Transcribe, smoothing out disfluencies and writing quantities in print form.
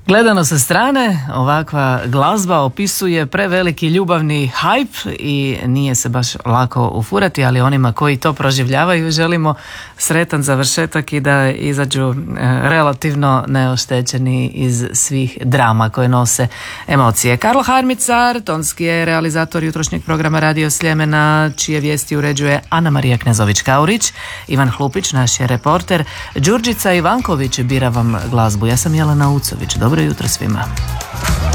Gledano sa strane, ovakva glazba opisuje preveliki ljubavni hajp i nije se baš lako ufurati, ali onima koji to proživljavaju želimo sretan završetak i da izađu relativno neoštećeni iz svih drama koje nose emocije. Karlo Harmicar, tonski je realizator jutrošnjeg programa Radio Sljemena, čije vijesti uređuje Ana Marija Knezović-Kaurić. Ivan Hlupić, naš je reporter. Đurđica Ivanković bira vam glazbu. Ja sam Jelena Ucović. Dobro jutro svima.